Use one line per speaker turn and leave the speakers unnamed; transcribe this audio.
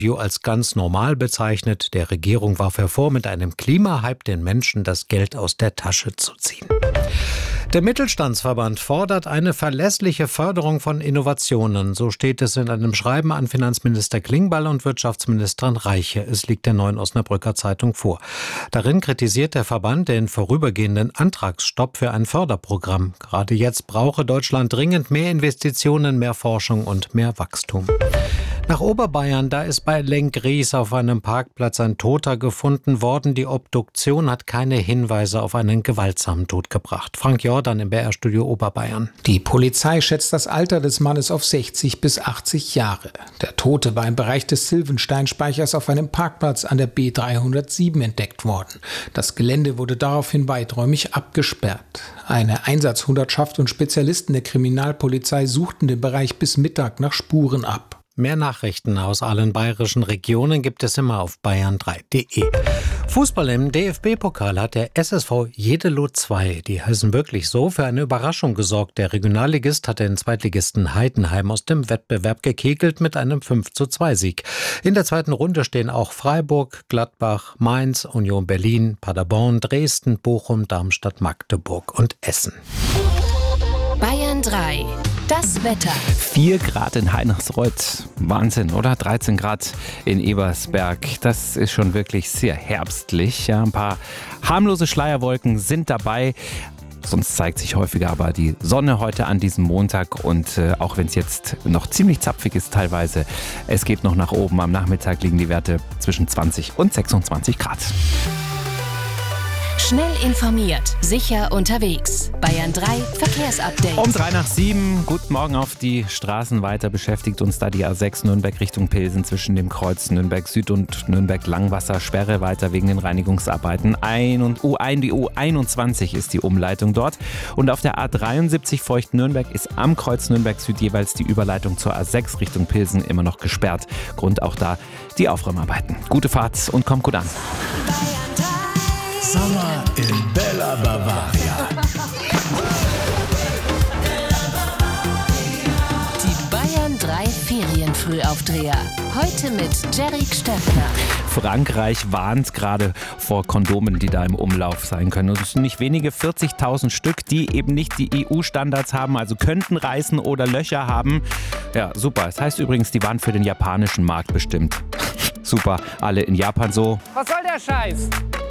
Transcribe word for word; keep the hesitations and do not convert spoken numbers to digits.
als ganz normal bezeichnet. Der Regierung warf hervor, mit einem Klimahype den Menschen das Geld aus der Tasche zu ziehen. Der Mittelstandsverband fordert eine verlässliche Förderung von Innovationen. So steht es in einem Schreiben an Finanzminister Klingbeil und Wirtschaftsministerin Reiche. Es liegt der Neuen Osnabrücker Zeitung vor. Darin kritisiert der Verband den vorübergehenden Antragsstopp für ein Förderprogramm. Gerade jetzt brauche Deutschland dringend mehr Investitionen, mehr Forschung und mehr Wachstum. Nach Oberbayern, da ist bei Lenggries auf einem Parkplatz ein Toter gefunden worden. Die Obduktion hat keine Hinweise auf einen gewaltsamen Tod gebracht. Frank Jordan im B R-Studio Oberbayern.
Die Polizei schätzt das Alter des Mannes auf sechzig bis achtzig Jahre. Der Tote war im Bereich des Silvenstein-Speichers auf einem Parkplatz an der B dreihundertsieben entdeckt worden. Das Gelände wurde daraufhin weiträumig abgesperrt. Eine Einsatzhundertschaft und Spezialisten der Kriminalpolizei suchten den Bereich bis Mittag nach Spuren ab.
Mehr Nachrichten aus allen bayerischen Regionen gibt es immer auf bayern drei punkt de. Fußball im D F B-Pokal hat der S S V Jeddelo zwei, die heißen wirklich so, für eine Überraschung gesorgt. Der Regionalligist hat den Zweitligisten Heidenheim aus dem Wettbewerb gekegelt mit einem fünf zu zwei Sieg. In der zweiten Runde stehen auch Freiburg, Gladbach, Mainz, Union Berlin, Paderborn, Dresden, Bochum, Darmstadt, Magdeburg und Essen.
Bayern drei. Das Wetter.
vier Grad in Heinersreuth. Wahnsinn, oder? dreizehn Grad in Ebersberg. Das ist schon wirklich sehr herbstlich. Ja, ein paar harmlose Schleierwolken sind dabei. Sonst zeigt sich häufiger aber die Sonne heute an diesem Montag. Und äh, auch wenn es jetzt noch ziemlich zapfig ist teilweise, es geht noch nach oben. Am Nachmittag liegen die Werte zwischen zwanzig und sechsundzwanzig Grad.
Schnell informiert, sicher unterwegs. Bayern drei Verkehrsupdate.
Um drei nach sieben, guten Morgen auf die Straßen. Weiter beschäftigt uns da die A sechs Nürnberg Richtung Pilsen zwischen dem Kreuz Nürnberg Süd und Nürnberg Langwasser. Sperre weiter wegen den Reinigungsarbeiten. Ein und U eins, die U einundzwanzig ist die Umleitung dort. Und auf der A dreiundsiebzig Feucht-Nürnberg ist am Kreuz Nürnberg Süd jeweils die Überleitung zur A sechs Richtung Pilsen immer noch gesperrt. Grund auch da die Aufräumarbeiten. Gute Fahrt und kommt gut an.
Sommer in Bella Bavaria.
Die Bayern drei Ferienfrühaufdreher. Heute mit Jerrik Stöckner.
Frankreich warnt gerade vor Kondomen, die da im Umlauf sein können. Und es sind nicht wenige, vierzigtausend Stück, die eben nicht die E U-Standards haben, also könnten reißen oder Löcher haben. Ja, super. Das heißt übrigens, die waren für den japanischen Markt bestimmt. Super, alle in Japan so.
Was soll der Scheiß?